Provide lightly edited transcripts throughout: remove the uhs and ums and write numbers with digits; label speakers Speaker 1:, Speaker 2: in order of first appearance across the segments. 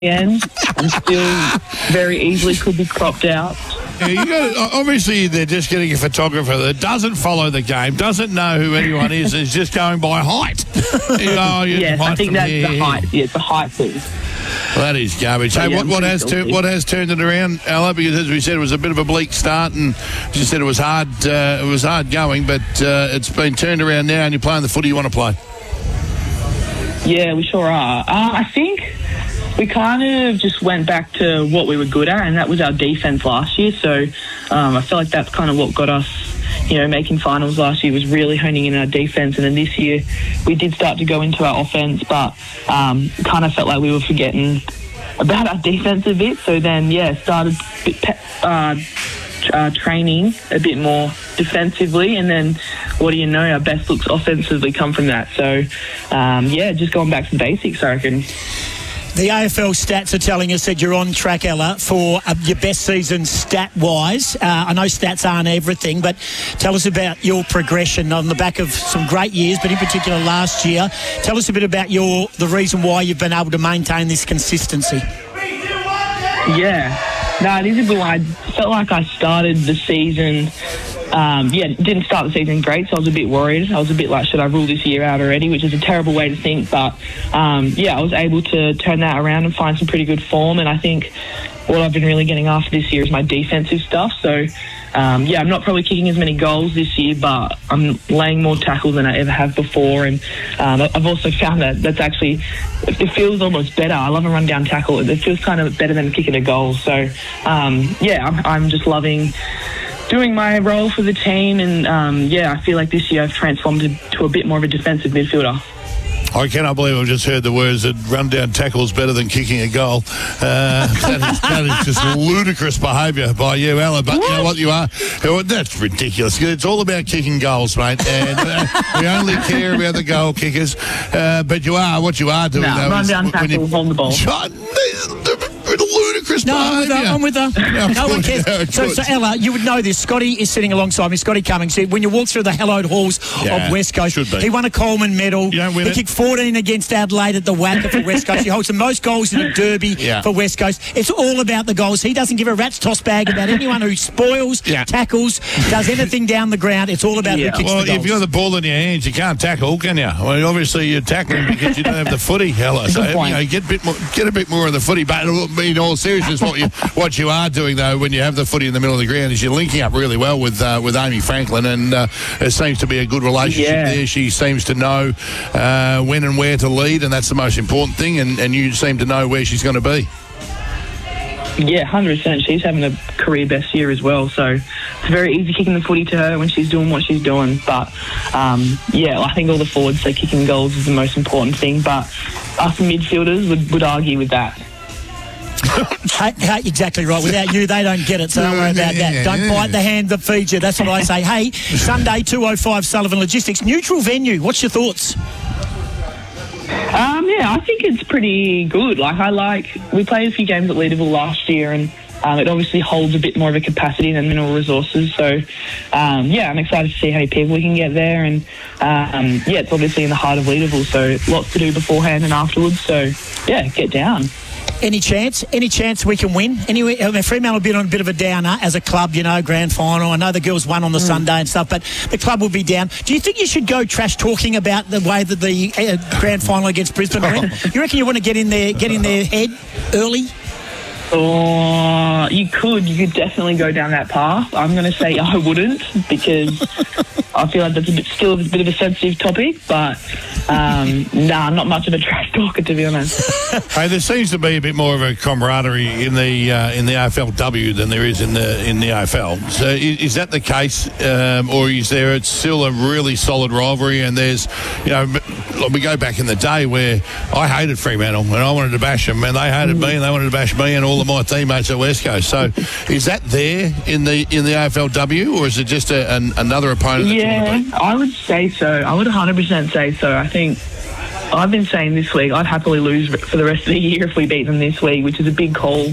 Speaker 1: end and still very easily could be cropped out.
Speaker 2: Yeah, you got obviously they're just getting a photographer that doesn't follow the game, doesn't know who anyone is just going by height.
Speaker 1: Yes, I think that's the height. Yeah, it's the height thing.
Speaker 2: Well, that is garbage. Hey, what has turned it around, Ella? Because as we said, it was a bit of a bleak start, and she said it was hard. It was hard going, but it's been turned around now, and you're playing the footy you want to play.
Speaker 1: Yeah, we sure are. I think we kind of just went back to what we were good at, and that was our defence last year. So I feel like that's kind of what got us, making finals last year, was really honing in our defence. And then this year we did start to go into our offence, but kind of felt like we were forgetting about our defence a bit. So then, started training a bit more defensively, and then what do you know, our best looks offensively come from that. So just going back to the basics, I reckon.
Speaker 3: The AFL stats are telling us that you're on track, Ella, for your best season stat-wise. I know stats aren't everything, but tell us about your progression on the back of some great years, but in particular last year. Tell us a bit about the reason why you've been able to maintain this consistency.
Speaker 1: Yeah. No, it is a good one. I felt like I started the season... didn't start the season great, so I was a bit worried. I was a bit like, should I rule this year out already, which is a terrible way to think. But, I was able to turn that around and find some pretty good form. And I think what I've been really getting after this year is my defensive stuff. So, I'm not probably kicking as many goals this year, but I'm laying more tackles than I ever have before. And I've also found that's actually, it feels almost better. I love a run-down tackle. It feels kind of better than kicking a goal. So, I'm just loving doing my role for the team, and I feel like this year I've transformed to a bit more of a defensive midfielder.
Speaker 2: I cannot believe I've just heard the words that run-down tackles better than kicking a goal. That is just ludicrous behaviour by you, Ella. But you know what you are? That's ridiculous. It's all about kicking goals, mate. And we only care about the goal kickers. But what you are doing, though,
Speaker 1: run-down tackles on the ball.
Speaker 2: Ludicrous behaviour.
Speaker 3: I'm with her. No one cares. So, Ella, you would know this. Scotty is sitting alongside me. Scotty Cummings. When you walk through the hallowed halls of West Coast, he won a Coleman medal. He kicked 14 against Adelaide at the WACA for West Coast. He holds the most goals in a derby for West Coast. It's all about the goals. He doesn't give a rat's toss bag about anyone who spoils, tackles, does anything down the ground. It's all about who kicks the goals. Well,
Speaker 2: if you've got the ball in your hands, you can't tackle, can you? Well, obviously you're tackling because you don't have the footy, Ella. So get a bit more of the footy. But in all seriousness, what you are doing, though, when you have the footy in the middle of the ground, is you're linking up really well with Amy Franklin, and it seems to be a good relationship there. She seems to know when and where to lead, and that's the most important thing, and you seem to know where she's going to be.
Speaker 1: Yeah, 100%. She's having a career best year as well, so it's very easy kicking the footy to her when she's doing what she's doing. But I think all the forwards say kicking goals is the most important thing, but us midfielders would argue with that.
Speaker 3: Exactly right. Without you, they don't get it, so don't worry about that. Don't bite the hand that feeds you. That's what I say. Hey, Sunday, 2:05 Sullivan Logistics. Neutral venue. What's your thoughts?
Speaker 1: I think it's pretty good. We played a few games at Leederville last year, and it obviously holds a bit more of a capacity than Mineral Resources. So, I'm excited to see how many people we can get there. And, it's obviously in the heart of Leederville, so lots to do beforehand and afterwards. So, get down.
Speaker 3: Any chance we can win? Anyway, Fremantle will be on a bit of a downer as a club, grand final. I know the girls won on the Sunday and stuff, but the club will be down. Do you think you should go trash talking about the way that the grand final against Brisbane went? You reckon you want to get in their head early?
Speaker 1: Oh, you could definitely go down that path. I'm going to say I wouldn't, because I feel like that's still a bit of a sensitive topic, but not much of a trash talker, to be honest.
Speaker 2: Hey, there seems to be a bit more of a camaraderie in the AFLW than there is in the AFL. So is that the case, or is there? It's still a really solid rivalry, and there's, we go back in the day where I hated Fremantle and I wanted to bash them, and they hated me and they wanted to bash me and all of my teammates at West Coast. So is that there in the AFLW, or is it just another opponent?
Speaker 1: Yeah, I would say so. I would 100% say so. I think I've been saying this week I'd happily lose for the rest of the year if we beat them this week, which is a big call.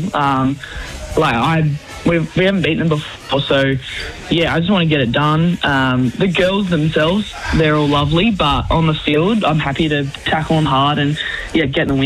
Speaker 1: We haven't beaten them before, so I just want to get it done. The girls themselves, they're all lovely, but on the field, I'm happy to tackle them hard and get the win.